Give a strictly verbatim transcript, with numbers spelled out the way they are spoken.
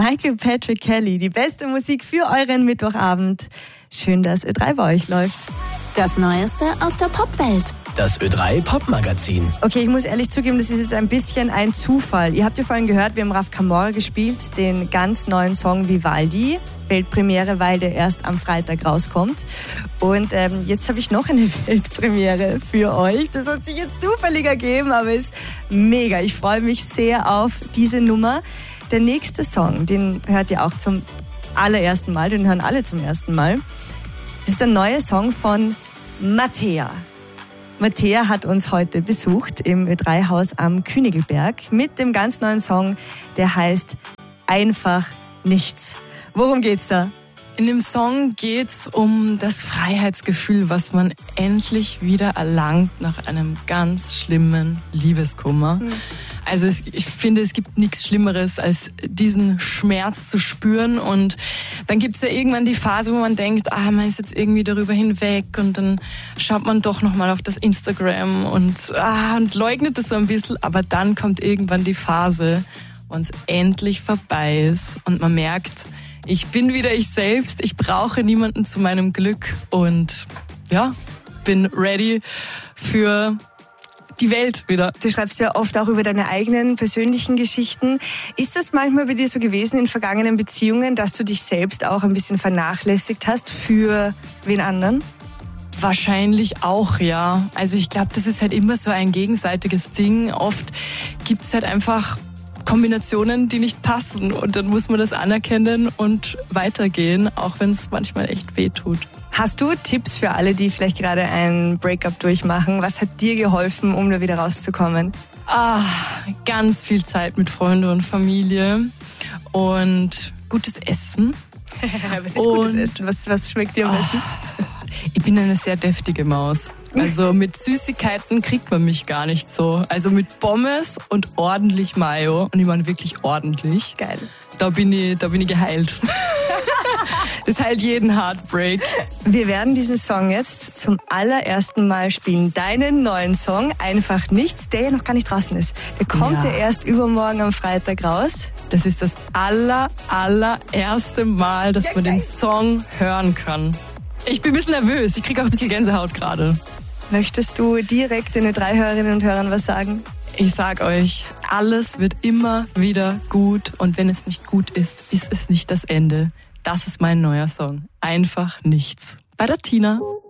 Michael Patrick Kelly, die beste Musik für euren Mittwochabend. Schön, dass Ö drei bei euch läuft. Das Neueste aus der Popwelt. Das Ö drei Popmagazin. Okay, ich muss ehrlich zugeben, das ist jetzt ein bisschen ein Zufall. Ihr habt ja vorhin gehört, wir haben Raf Camora gespielt, den ganz neuen Song Vivaldi. Weltpremiere, weil der erst am Freitag rauskommt. Und ähm, jetzt habe ich noch eine Weltpremiere für euch. Das hat sich jetzt zufällig ergeben, aber ist mega. Ich freue mich sehr auf diese Nummer. Der nächste Song, den hört ihr auch zum allerersten Mal, den hören alle zum ersten Mal. Das ist der neue Song von Mattea. Mattea hat uns heute besucht im Ö drei Haus am Königelberg mit dem ganz neuen Song, der heißt Einfach nichts. Worum geht's da? In dem Song geht's um das Freiheitsgefühl, was man endlich wieder erlangt nach einem ganz schlimmen Liebeskummer. Mhm. Also es, ich finde, es gibt nichts Schlimmeres, als diesen Schmerz zu spüren. Und dann gibt's ja irgendwann die Phase, wo man denkt, ah, man ist jetzt irgendwie darüber hinweg. Und dann schaut man doch nochmal auf das Instagram und, ah, und leugnet es so ein bisschen. Aber dann kommt irgendwann die Phase, wo es endlich vorbei ist und man merkt, ich bin wieder ich selbst, ich brauche niemanden zu meinem Glück und ja, bin ready für die Welt wieder. Du schreibst ja oft auch über deine eigenen persönlichen Geschichten. Ist das manchmal bei dir so gewesen in vergangenen Beziehungen, dass du dich selbst auch ein bisschen vernachlässigt hast für wen anderen? Wahrscheinlich auch, ja. Also ich glaube, das ist halt immer so ein gegenseitiges Ding. Oft gibt es halt einfach Kombinationen, die nicht passen und dann muss man das anerkennen und weitergehen, auch wenn es manchmal echt weh tut. Hast du Tipps für alle, die vielleicht gerade ein Breakup durchmachen? Was hat dir geholfen, um da wieder rauszukommen? Ah, ganz viel Zeit mit Freunden und Familie und gutes Essen. Was ist gutes Essen? Was, was schmeckt dir am besten? Ich bin eine sehr deftige Maus. Also mit Süßigkeiten kriegt man mich gar nicht so. Also mit Pommes und ordentlich Mayo. Und ich meine wirklich ordentlich. Geil. Da bin ich, da bin ich geheilt. Das heilt jeden Heartbreak. Wir werden diesen Song jetzt zum allerersten Mal spielen. Deinen neuen Song, Einfach nichts, der ja noch gar nicht draußen ist. Der kommt ja, ja erst übermorgen am Freitag raus. Das ist das aller, allererste Mal, dass ja, man geil. den Song hören kann. Ich bin ein bisschen nervös. Ich kriege auch ein bisschen Gänsehaut gerade. Möchtest du direkt den Ö drei Hörerinnen und Hörern was sagen? Ich sag euch, alles wird immer wieder gut. Und wenn es nicht gut ist, ist es nicht das Ende. Das ist mein neuer Song. Einfach nichts. Bei der Tina.